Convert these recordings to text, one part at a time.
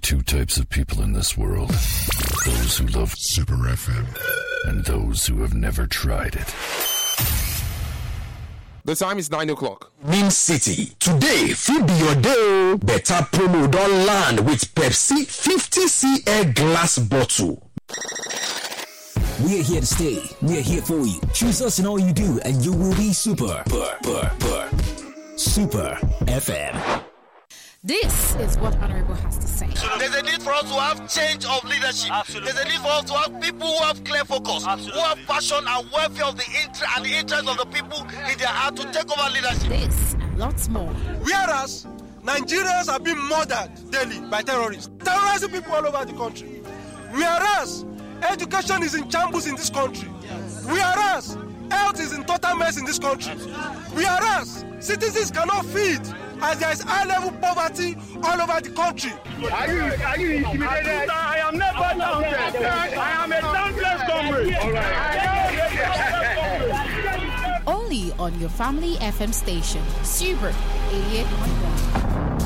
two types of people in this world. Those who love Super FM and those who have never tried it. The time is 9 o'clock. Beam City. Today, fit be your day. Better promo don't land with Pepsi 50cl glass bottle. We're here to stay. We're here for you. Choose us in all you do and you will be super. Super FM. This is what Honorable has to say. There's a need for us to have change of leadership. Absolutely. There's a need for us to have people who have clear focus, who have passion and welfare of the interest of the people in their heart to take over leadership. This and lots more. Whereas Nigerians are being murdered daily by terrorists, terrorizing people all over the country. Whereas education is in shambles in this country. Whereas health is in total mess in this country. Whereas citizens cannot feed, as there is high-level poverty all over the country. Are you intimidated? I am never daunted. I am a dauntless comrade. All right. Only on your family FM station, Super 88.1.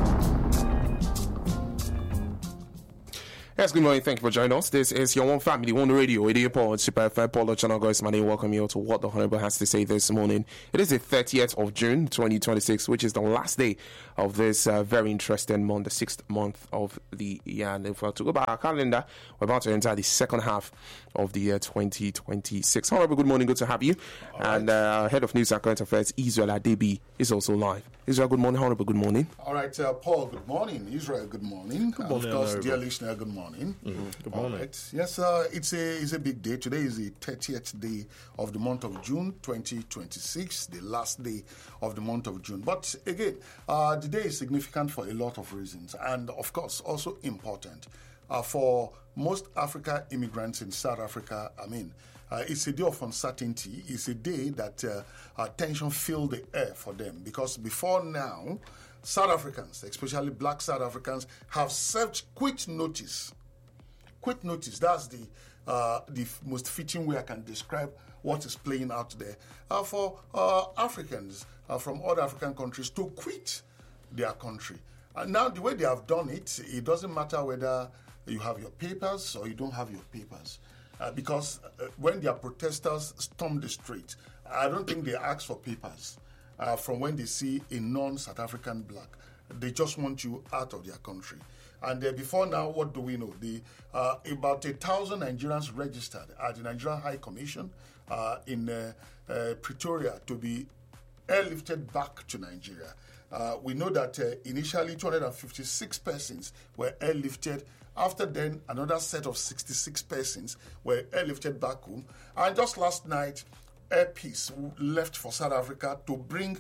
Yes, good morning. Thank you for joining us. This is your one family, one radio, Radio Paul, Super FM, Paulo Channel Guys. My name, welcome you to what the Honorable has to say this morning. It is the 30th of June, 2026, which is the last day of this very interesting month, the 6th month of the year. And if we to go by our calendar, we're about to enter the second half of the year 2026. Honorable, good morning. Good to have you. All and Head of News and Current Affairs, Israel Adebi, is also live. Israel, good morning. Honorable, good morning. All right, Paul, good morning. Israel, good morning. Good morning, of course, dear listener, good morning. Mm-hmm. Good morning. Right. Yes, it's a big day. Today is the 30th day of the month of June 2026, the last day of the month of June. But again, the day is significant for a lot of reasons, and of course, also important for most African immigrants in South Africa. It's a day of uncertainty. It's a day that tension filled the air for them, because before now, South Africans, especially black South Africans, have served quit notice. Quit notice, that's the most fitting way I can describe what is playing out there for Africans from other African countries to quit their country. And now the way they have done it, it doesn't matter whether you have your papers or you don't have your papers. Because when their protesters storm the street, I don't think they ask for papers from when they see a non-South African black. They just want you out of their country. And before now, what do we know? About 1,000 Nigerians registered at the Nigerian High Commission in Pretoria to be airlifted back to Nigeria. We know that initially 256 persons were airlifted. After then, another set of 66 persons were airlifted back home. And just last night, Air Peace left for South Africa to bring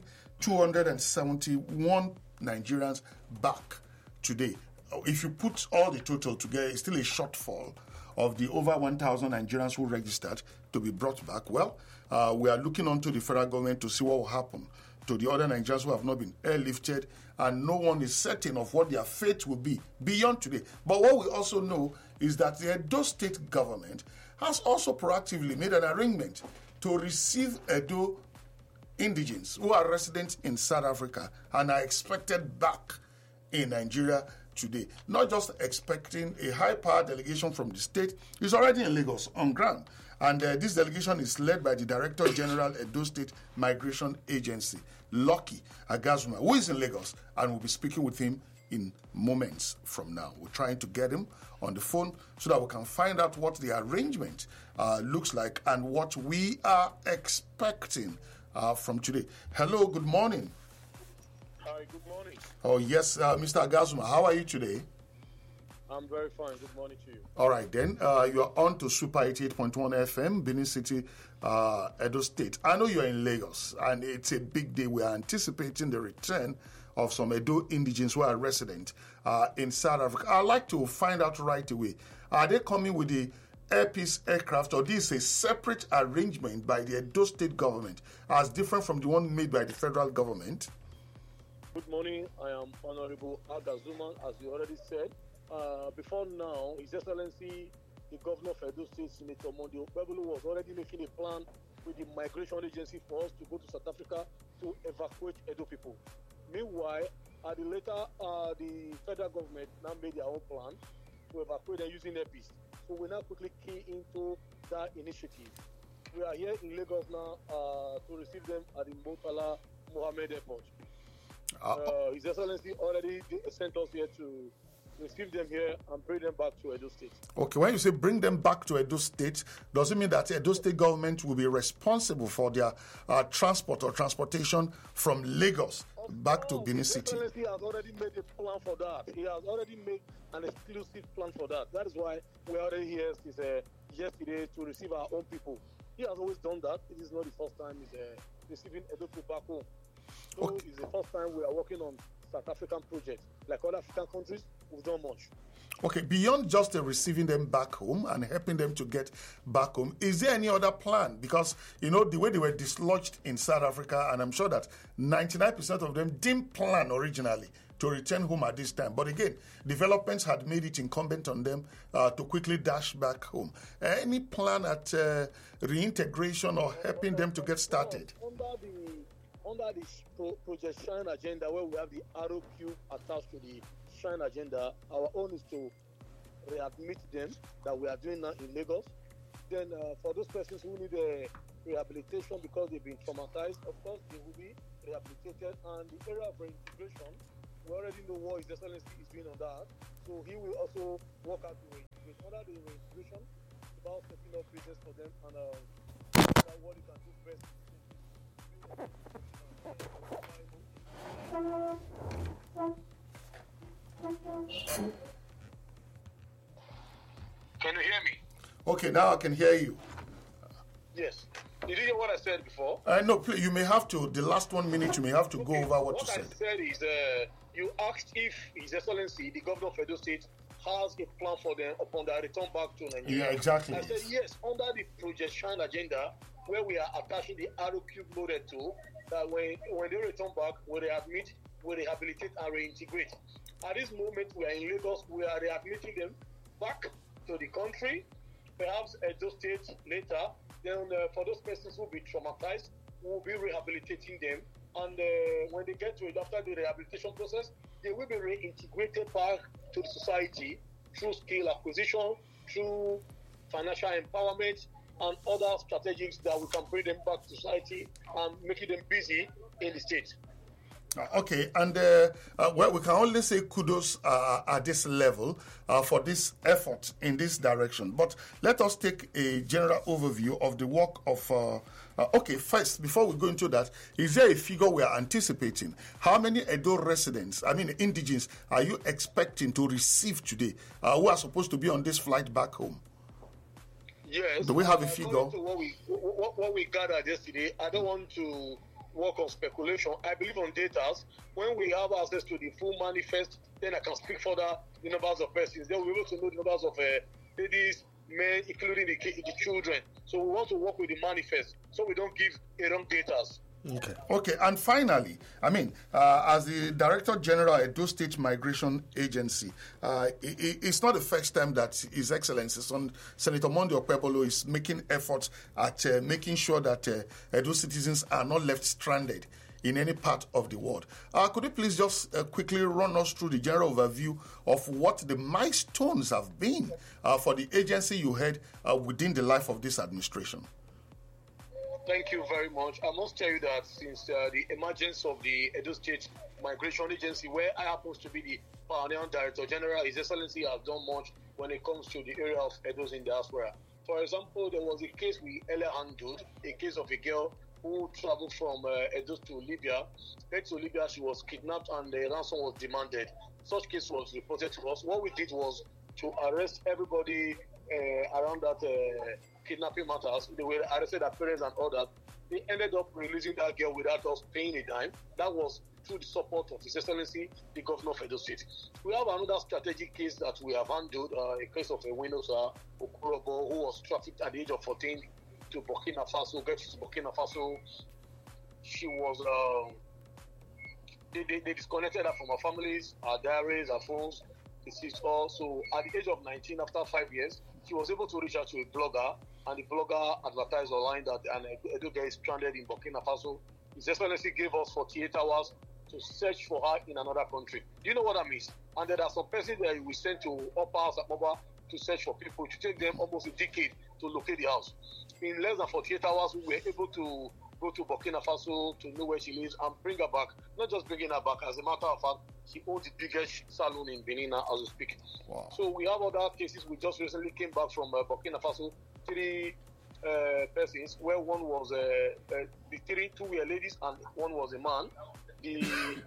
271 Nigerians back today. If you put all the total together, it's still a shortfall of the over 1,000 Nigerians who registered to be brought back. Well, we are looking onto the federal government to see what will happen to the other Nigerians who have not been airlifted, and no one is certain of what their fate will be beyond today. But what we also know is that the Edo state government has also proactively made an arrangement to receive Edo indigenes who are residents in South Africa and are expected back in Nigeria today. Not just expecting a high-power delegation from the state, is already in Lagos on ground. And this delegation is led by the Director General Edo State Migration Agency, Lucky Agazuma, who is in Lagos, and we'll be speaking with him in moments from now. We're trying to get him on the phone so that we can find out what the arrangement looks like and what we are expecting from today. Hello, good morning. Hi, good morning. Oh, yes, Mr. Agazuma, how are you today? I'm very fine. Good morning to you. All right, then. You are on to Super 88.1 FM, Benin City, Edo State. I know you're in Lagos, and it's a big day. We are anticipating the return of some Edo indigenes who are resident in South Africa. I'd like to find out right away, are they coming with the Air Peace aircraft, or this is a separate arrangement by the Edo State government, as different from the one made by the federal government? Good morning. I am Honorable Agazuma, as you already said. Before now, His Excellency, the Governor of Edo State, Senator Monday Okpebholo, was already making a plan with the Migration Agency for us to go to South Africa to evacuate Edo people. Meanwhile, at the later, the federal federal government now made their own plan to evacuate them using airpeace. So we now quickly key into that initiative. We are here in Lagos now to receive them at the Murtala Mohammed Airport. His Excellency already sent us here to receive them here and bring them back to Edo State. Okay, when you say bring them back to Edo State, does it mean that Edo State government will be responsible for their transport or transportation from Lagos back to Benin City? His Excellency has already made a plan for that. He has already made an exclusive plan for that. That is why we are already here since yesterday to receive our own people. He has always done that. It is not the first time he's receiving Edo State back home. So it's the first time we are working on South African projects. Like other African countries, we've done much. Okay, beyond just receiving them back home and helping them to get back home, is there any other plan? Because, the way they were dislodged in South Africa, and I'm sure that 99% of them didn't plan originally to return home at this time. But again, developments had made it incumbent on them to quickly dash back home. Any plan at reintegration or helping them to get started? Under the Project Shine agenda, where we have the arrow cube attached to the Shine agenda, our own is to readmit them that we are doing now in Lagos. Then for those persons who need rehabilitation because they've been traumatized, of course, they will be rehabilitated. And the area of reintegration, we already know what His Excellency is doing on that. So he will also work out the reintegration. Under the reintegration, it's about setting up business for them and what he can do best. Can you hear me? Okay, now I can hear you. Yes. Did you hear what I said before? No, please, you may have to, the last 1 minute, you may have to go over what you said. What I said is, you asked if His Excellency, the Governor of Edo State, has a plan for them upon their return back to Nigeria. Yeah, exactly. I said yes, under the Project Shine agenda, where we are attaching the arrow cube loaded to, that when they return back, we readmit, we rehabilitate and reintegrate. At this moment, we are in Lagos, we are readmitting them back to the country, perhaps Edo State later. Then for those persons who will be traumatized, we will be rehabilitating them. And when they get to it, after the rehabilitation process, they will be reintegrated back to the society through skill acquisition, through financial empowerment, and other strategies that we can bring them back to society and making them busy in the state. Okay, and we can only say kudos at this level for this effort in this direction. But let us take a general overview of the work of... first, before we go into that, is there a figure we are anticipating? How many Edo residents, indigenes, are you expecting to receive today who are supposed to be on this flight back home? Yes. Do we have a figure? To what we gathered yesterday, I don't want to work on speculation. I believe on data. When we have access to the full manifest, then I can speak further the numbers of persons. Then we'll be able to know the numbers of ladies, men, including the children. So we want to work with the manifest, so we don't give wrong data. Okay, and finally, as the Director General Edo State Migration Agency, it's not the first time that His Excellency Senator Monday Okpebholo is making efforts at making sure that Edo citizens are not left stranded in any part of the world. Could you please just quickly run us through the general overview of what the milestones have been for the agency you had within the life of this administration? Thank you very much. I must tell you that since the emergence of the Edo State Migration Agency, where I happen to be the pioneer Director General, His Excellency has done much when it comes to the area of Edos in diaspora. For example, there was a case we earlier handled, a case of a girl who traveled from Edo to Libya. Then to Libya, she was kidnapped and the ransom was demanded. Such case was reported to us. What we did was to arrest everybody around that kidnapping matters. They were arrested, her parents and all that. They ended up releasing that girl without us paying a dime. That was through the support of His Excellency, the Governor of Edo State. We have another strategic case that we have handled, a case of a Winosa Okurobo who was trafficked at the age of 14 to Burkina Faso, get to Burkina Faso. She was, they disconnected her from her families, her diaries, her phones, deceased her. So at the age of 19, after 5 years, she was able to reach out to a blogger, and the blogger advertised online that an Edo guy is stranded in Burkina Faso. His Excellency gave us 48 hours to search for her in another country. Do you know what that means? And there are some persons that we sent to Upper House at Moba to search for people. To take them almost a decade to locate the house. In less than 48 hours, we were able to go to Burkina Faso to know where she lives and bring her back. Not just bringing her back, as a matter of fact, she owns the biggest salon in Benin as we speak. Wow. So we have other cases. We just recently came back from Burkina Faso, 3 persons, where one was the 2 were ladies and one was a man. The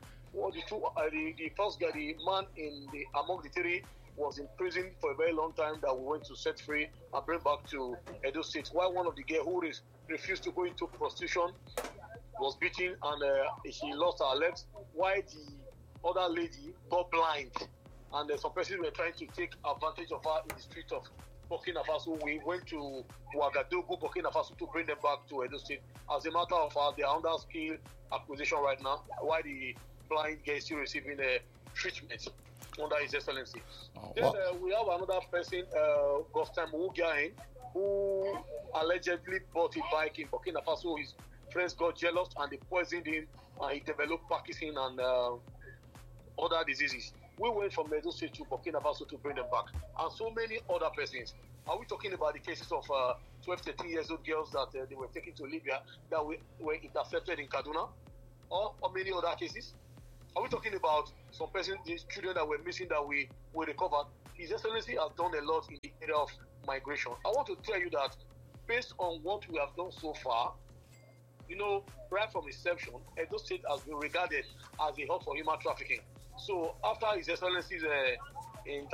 first guy, the man among the 3, was in prison for a very long time that we went to set free and bring back to Edo State. While one of the girls who refused to go into prostitution was beaten and she lost her legs, while the other lady got blind. And some persons were trying to take advantage of her in the street of Burkina Faso. We went to Ouagadougou, Burkina Faso, to bring them back to Edo State. As a matter of fact, they are under skill acquisition right now, while the blind girl is still receiving treatment under His Excellency. Then we have another person, Gostam Wugiahin, who allegedly bought a bike in Burkina Faso. His friends got jealous and they poisoned him, and he developed Parkinson and other diseases. We went from Edo State to Burkina Faso to bring them back, and so many other persons. Are we talking about the cases of 12, 13 years old girls that they were taken to Libya that were intercepted in Kaduna, or many other cases? Are we talking about some persons, these children that were missing that we recovered? His Excellency has done a lot in the area of migration. I want to tell you that based on what we have done so far, right from inception, Edo State has been regarded as a hub for human trafficking. So after His Excellency's